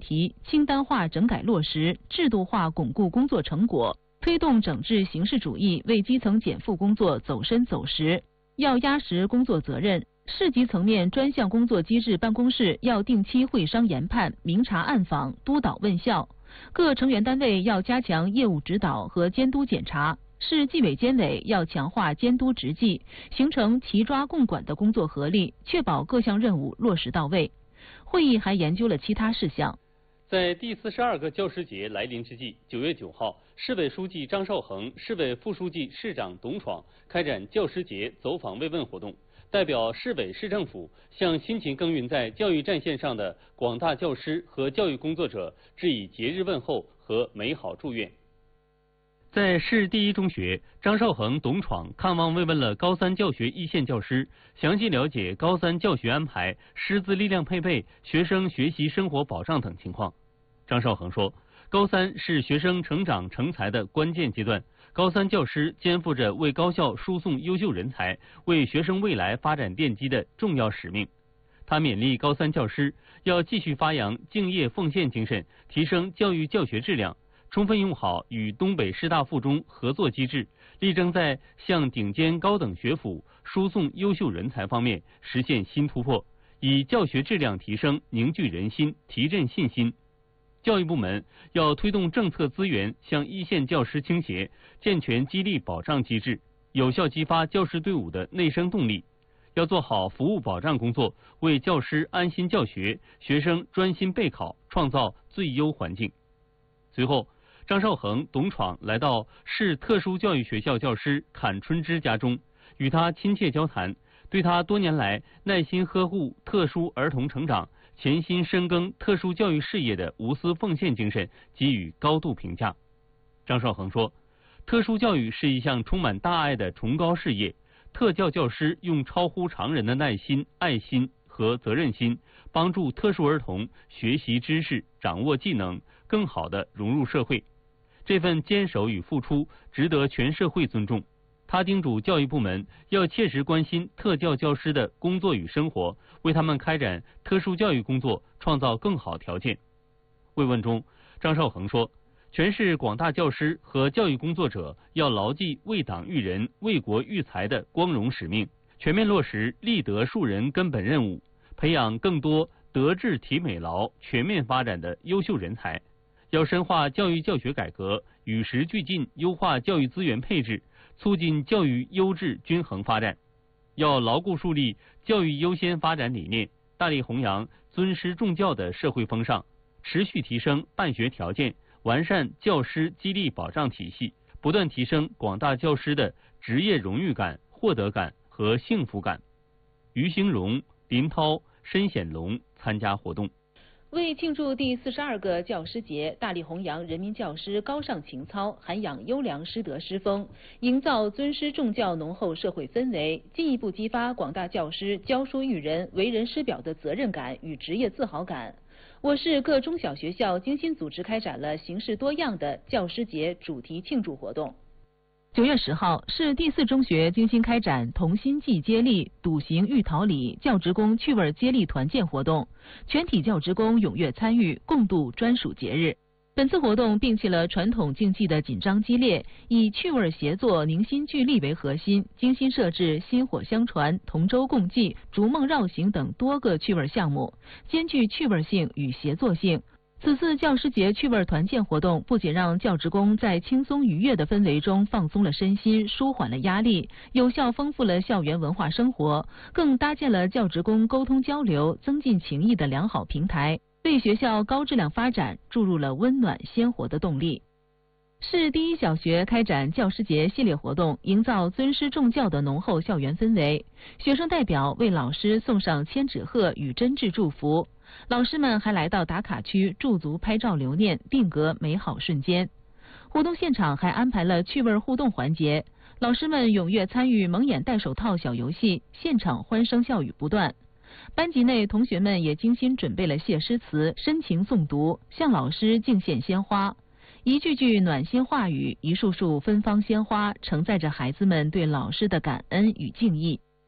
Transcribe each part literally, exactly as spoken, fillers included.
题清单化整改落实，制度化巩固工作成果，推动整治形式主义，为基层减负工作走深走实。要压实工作责任，市级层面专项工作机制办公室要定期会商研判、明察暗访、督导问效。各成员单位要加强业务指导和监督检查，市纪委监委要强化监督执纪，形成齐抓共管的工作合力，确保各项任务落实到位。会议还研究了其他事项。 在第四十二个教师节来临之际，九月九号，市委书记张绍恒、市委副书记、市长董闯开展教师节走访慰问活动，代表市委市政府向辛勤耕耘在教育战线上的广大教师和教育工作者致以节日问候和美好祝愿。在市第一中学，张绍恒、董闯看望慰问了高三教学一线教师，详细了解高三教学安排、师资力量配备、学生学习生活保障等情况。张绍恒说，高三是学生成长成才的关键阶段，高三教师肩负着为高校输送优秀人才、为学生未来发展奠基的重要使命。他勉励高三教师要继续发扬敬业奉献精神，提升教育教学质量，充分用好与东北师大附中合作机制，力争在向顶尖高等学府输送优秀人才方面实现新突破，以教学质量提升凝聚人心，提振信心。教育部门要推动政策资源向一线教师倾斜，健全激励保障机制，有效激发教师队伍的内生动力。要做好服务保障工作，为教师安心教学、学生专心备考创造最优环境。随后，张绍恒、董闯来到市特殊教育学校教师阚春芝家中，与他亲切交谈，对他多年来耐心呵护特殊儿童成长、潜心深耕特殊教育事业的无私奉献精神给予高度评价。张绍恒说，特殊教育是一项充满大爱的崇高事业，特教教师用超乎常人的耐心、爱心和责任心，帮助特殊儿童学习知识、掌握技能，更好地融入社会。这份坚守与付出值得全社会尊重。他叮嘱教育部门要切实关心特教教师的工作与生活，为他们开展特殊教育工作创造更好条件。慰问中，张绍恒说，全市广大教师和教育工作者要牢记为党育人、为国育才的光荣使命，全面落实立德树人根本任务，培养更多德智体美劳全面发展的优秀人才。要深化教育教学改革，与时俱进优化教育资源配置，促进教育优质均衡发展。要牢固树立教育优先发展理念，大力弘扬尊师重教的社会风尚，持续提升办学条件，完善教师激励保障体系，不断提升广大教师的职业荣誉感、获得感和幸福感。于兴荣、林涛、申显龙参加活动。 为庆祝第四十二个教师节，大力弘扬人民教师高尚情操，涵养优良师德师风，营造尊师重教浓厚社会氛围，进一步激发广大教师教书育人、为人师表的责任感与职业自豪感。我市各中小学校精心组织开展了形式多样的教师节主题庆祝活动。九月十号，市第四中学精心开展同心记接力、笃行育桃李教职工趣味接力团建活动，全体教职工踊跃参与，共度专属节日。本次活动摒弃了传统竞技的紧张激烈，以趣味协作、凝心聚力为核心，精心设置薪火相传、同舟共济、逐梦绕行等多个趣味项目，兼具趣味性与协作性。此次教师节趣味团建活动不仅让教职工在轻松愉悦的氛围中放松了身心，舒缓了压力，有效丰富了校园文化生活，更搭建了教职工沟通交流、增进情谊的良好平台，为学校高质量发展注入了温暖鲜活的动力。市第一小学开展教师节系列活动，营造尊师重教的浓厚校园氛围。学生代表为老师送上千纸鹤与真挚祝福，老师们还来到打卡区驻足拍照留念，定格美好瞬间。活动现场还安排了趣味互动环节，老师们踊跃参与蒙眼戴手套小游戏，现场欢声笑语不断。班级内同学们也精心准备了谢诗词，深情诵读，向老师敬献鲜花。一句句暖心话语，一束束芬芳鲜花，承载着孩子们对老师的感恩与敬意。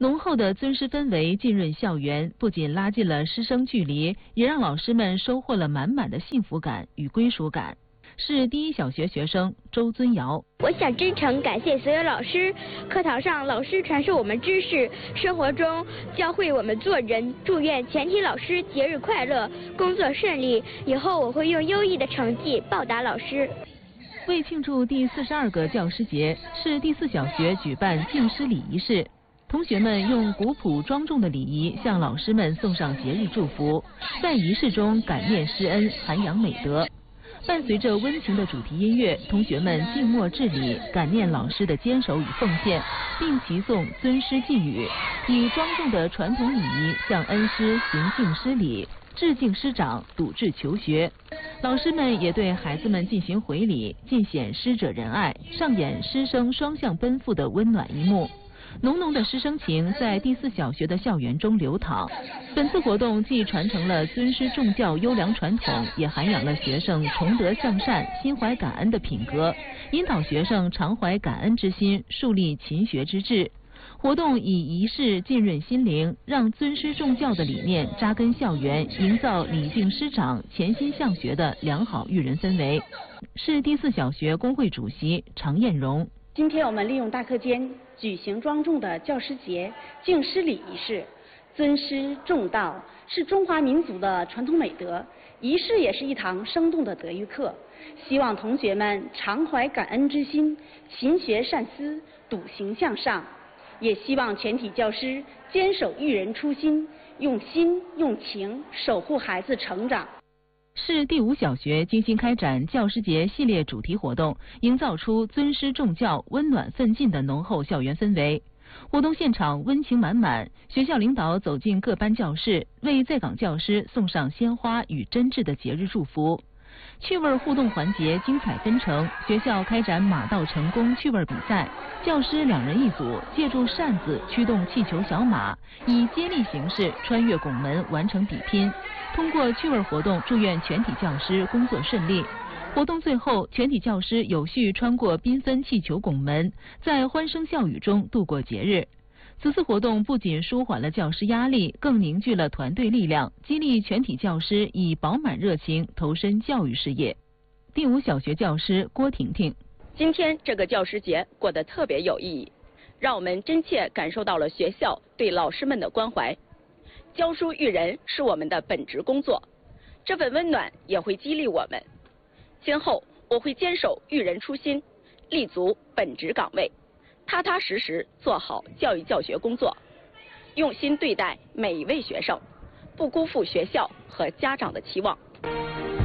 浓厚的尊师氛围浸润校园，不仅拉近了师生距离，也让老师们收获了满满的幸福感与归属感。市第一小学学生周尊尧， 我想真诚感谢所有老师，课堂上老师传授我们知识，生活中教会我们做人。祝愿全体老师节日快乐，工作顺利。以后我会用优异的成绩报答老师。 为庆祝第四十二个教师节，市第四小学举办敬师礼仪式。同学们用古朴庄重的礼仪向老师们送上节日祝福，在仪式中感念师恩，涵养美德。伴随着温情的主题音乐，同学们静默致礼，感念老师的坚守与奉献，并齐诵尊师寄语，以庄重的传统礼仪向恩师行敬师礼，致敬师长，笃志求学。老师们也对孩子们进行回礼，尽显师者仁爱，上演师生双向奔赴的温暖一幕。浓浓的师生情在第四小学的校园中流淌。本次活动既传承了尊师重教优良传统，也涵养了学生崇德向善、心怀感恩的品格，引导学生常怀感恩之心，树立勤学之志。活动以仪式浸润心灵，让尊师重教的理念扎根校园，营造礼敬师长、潜心向学的良好育人氛围。市第四小学工会主席常艳荣， 今天我们利用大课间举行庄重的教师节敬师礼仪式。尊师重道是中华民族的传统美德，仪式也是一堂生动的德育课。希望同学们常怀感恩之心，勤学善思，笃行向上。也希望全体教师坚守育人初心，用心用情守护孩子成长。 市第五小学精心开展教师节系列主题活动，营造出尊师重教、温暖奋进的浓厚校园氛围。活动现场温情满满，学校领导走进各班教室，为在岗教师送上鲜花与真挚的节日祝福。趣味互动环节精彩纷呈，学校开展马到成功趣味比赛，教师两人一组，借助扇子驱动气球小马，以接力形式穿越拱门完成比拼。通过趣味活动，祝愿全体教师工作顺利。活动最后，全体教师有序穿过缤纷气球拱门，在欢声笑语中度过节日。此次活动不仅舒缓了教师压力，更凝聚了团队力量，激励全体教师以饱满热情投身教育事业。第五小学教师郭婷婷， 今天这个教师节过得特别有意义，让我们真切感受到了学校对老师们的关怀。教书育人是我们的本职工作，这份温暖也会激励我们。今后我会坚守育人初心，立足本职岗位，踏踏实实做好教育教学工作，用心对待每一位学生，不辜负学校和家长的期望。